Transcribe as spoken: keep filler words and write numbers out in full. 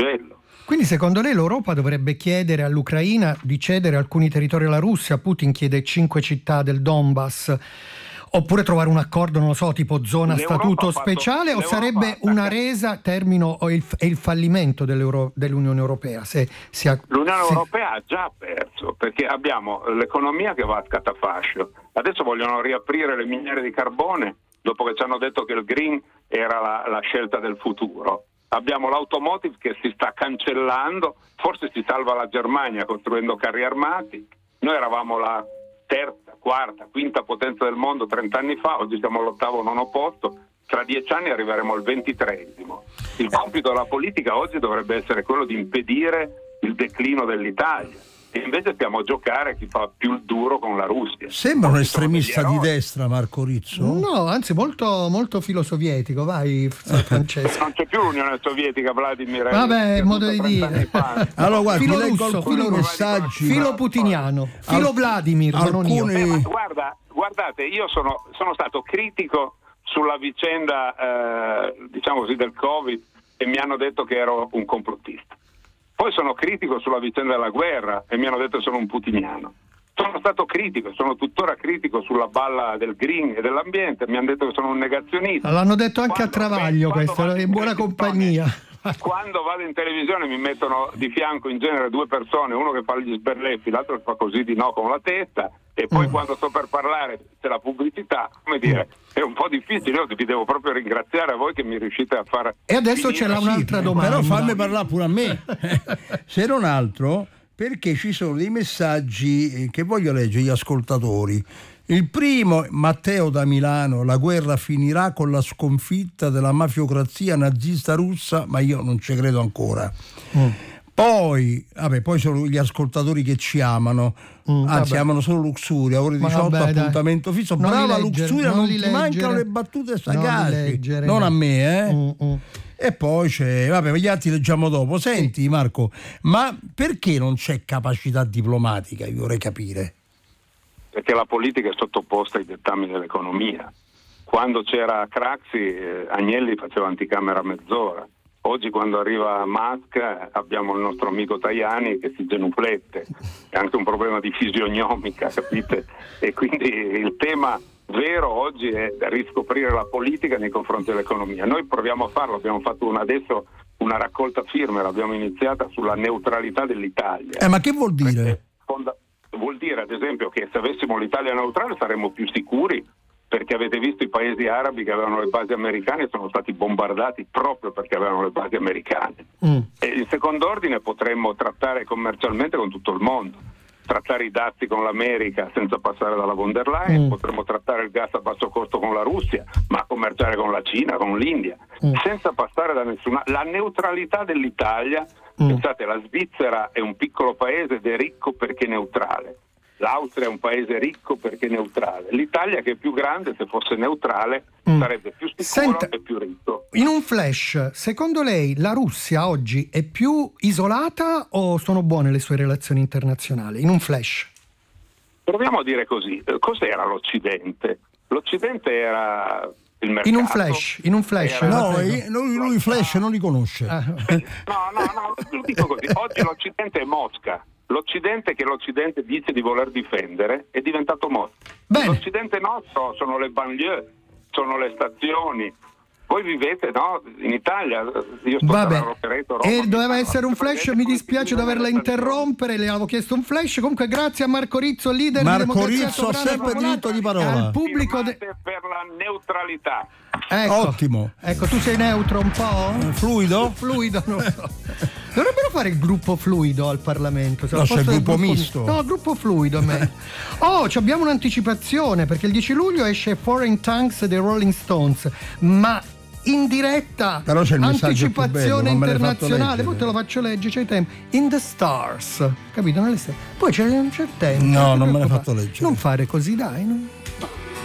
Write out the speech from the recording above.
flagello. Quindi secondo lei l'Europa dovrebbe chiedere all'Ucraina di cedere alcuni territori alla Russia? Putin chiede cinque città del Donbass, oppure trovare un accordo, non lo so, tipo zona L'Europa statuto ha fatto- speciale, o l'Europa sarebbe attacca- una resa, termino, o il, è il fallimento dell'Euro- dell'Unione Europea? Se, si ha- L'Unione se- Europea ha già perso, perché abbiamo l'economia che va a scatafascio. Adesso vogliono riaprire le miniere di carbone dopo che ci hanno detto che il green era la, la scelta del futuro. Abbiamo l'automotive che si sta cancellando, forse si salva la Germania costruendo carri armati. Noi eravamo la terza, quarta, quinta potenza del mondo trent'anni fa, oggi siamo all'ottavo, nono posto. Tra dieci anni arriveremo al ventitreesimo. Il compito della politica oggi dovrebbe essere quello di impedire il declino dell'Italia, e invece stiamo a giocare chi fa più il duro con la Russia. Sembra un Oggi sono estremista degli di eroi. destra Marco Rizzo. No, anzi molto, molto filosovietico, vai Francesco. Non c'è più l'Unione Sovietica, Vladimir. Vabbè, è modo di caduto trent'anni dire. fa. Allora guarda, ti Filo leggo russo, alcuni filo russo. messaggi. Filo putiniano, filo Al- Vladimir, ma non io. alcuni- Eh, ma guarda, guardate, io sono, sono stato critico sulla vicenda, eh, diciamo così, del Covid, e mi hanno detto che ero un complottista. Poi sono critico sulla vicenda della guerra e mi hanno detto che sono un putiniano. Sono stato critico, sono tuttora critico sulla balla del green e dell'ambiente, mi hanno detto che sono un negazionista. L'hanno detto anche Quando- a Travaglio, quando questo, vado in buona compagnia. Quando vado in televisione mi mettono di fianco in genere due persone, uno che fa gli sberleffi, l'altro che fa così di no con la testa, e poi Mm. quando sto per parlare c'è la pubblicità, come dire, è un po' difficile. Io vi devo proprio ringraziare a voi che mi riuscite a fare. E adesso c'è la- un'altra domanda. Però fammi parlare pure a me. Se non altro, perché ci sono dei messaggi che voglio leggere agli ascoltatori. Il primo, Matteo da Milano: la guerra finirà con la sconfitta della mafiocrazia nazista russa, ma io non ci credo ancora. Mm. Poi, vabbè, poi sono gli ascoltatori che ci amano, Mm, anzi vabbè. amano solo Luxuria, ore Ma diciotto, vabbè, dai. appuntamento fisso. Non li Brava leggere, Luxuria, non non, li ti mancano leggere. le battute Non li sagaci, leggere, non no. a me, eh. Mm, mm. E poi c'è, vabbè, gli altri leggiamo dopo. Senti Marco, ma perché non c'è capacità diplomatica? Io vorrei capire. Perché la politica è sottoposta ai dettami dell'economia. Quando c'era Craxi, eh, Agnelli faceva anticamera a mezz'ora. Oggi quando arriva Musk abbiamo il nostro amico Tajani che si genuflette, è anche un problema di fisionomica, capite? E quindi il tema vero oggi è riscoprire la politica nei confronti dell'economia. Noi proviamo a farlo, abbiamo fatto una, adesso una raccolta firme, l'abbiamo iniziata sulla neutralità dell'Italia. Eh, ma che vuol dire? Perché fonda- vuol dire ad esempio che se avessimo l'Italia neutrale saremmo più sicuri, perché avete visto i paesi arabi che avevano le basi americane sono stati bombardati proprio perché avevano le basi americane. Mm. E in secondo ordine potremmo trattare commercialmente con tutto il mondo, trattare i dazi con l'America senza passare dalla von der Leyen, Mm. potremmo trattare il gas a basso costo con la Russia, ma commerciare con la Cina, con l'India, Mm. senza passare da nessuna. La neutralità dell'Italia, Mm. pensate, la Svizzera è un piccolo paese ed è ricco perché neutrale. L'Austria è un paese ricco perché neutrale. L'Italia, che è più grande, se fosse neutrale, Mm. sarebbe più sicuro Senta, e più ricco. in un flash, secondo lei la Russia oggi è più isolata o sono buone le sue relazioni internazionali? In un flash. Proviamo a dire così, eh, cos'era l'Occidente? L'Occidente era il mercato. In un flash, in un flash. Era- No, prego. eh, lui, lui Flash non li conosce. Ah, No, no, no, lo dico così. Oggi l'Occidente è Mosca. L'Occidente che l'Occidente dice di voler difendere è diventato Mosca. Bene. L'Occidente nostro sono le banlieue, sono le stazioni. Voi vivete, no? In Italia, io sto Vabbè, a Rovereto, Roma, e mi doveva fanno- essere un flash, mi dispiace doverla interrompere, le avevo chiesto un flash, comunque grazie a Marco Rizzo, leader Marco di Democrazia Rizzo ha Sovrana e sempre Popolare, diritto di parola. al pubblico de- Firmate per la neutralità. ecco, Ottimo. ecco, tu sei neutro un po'? Fluido? Fluido, non lo so. Dovrebbero fare il gruppo fluido al Parlamento. se No, al c'è posto il del gruppo misto. No, gruppo fluido a me. Oh, ci abbiamo un'anticipazione perché il dieci luglio esce Foreign Tanks dei Rolling Stones, ma in diretta Però c'è il messaggio più bello, anticipazione non me l'hai fatto internazionale, leggere. poi te lo faccio leggere, c'è tempo. In the Stars, capito? Nelle stelle. Poi c'è, c'è il tempo. No, ti non me l'hai preoccupare. fatto leggere. Non fare così, dai. non-